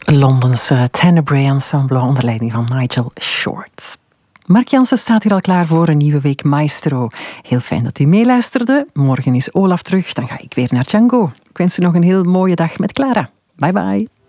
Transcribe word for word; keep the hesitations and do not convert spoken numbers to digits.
Londense Tenebrae Ensemble onder leiding van Nigel Short. Mark Jansen staat hier al klaar voor een nieuwe week Maestro. Heel fijn dat u meeluisterde. Morgen is Olaf terug, dan ga ik weer naar Django. Ik wens u nog een heel mooie dag met Clara. Bye bye.